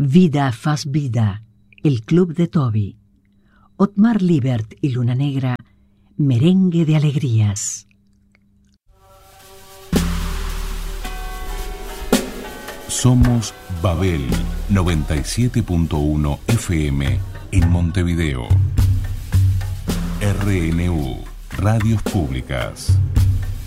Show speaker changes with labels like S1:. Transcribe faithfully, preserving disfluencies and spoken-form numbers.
S1: Vida Faz Vida, el club de Toby. Otmar Liebert y Luna Negra, merengue de alegrías.
S2: Somos Babel noventa y siete punto uno F M en Montevideo. R N U, Radios Públicas.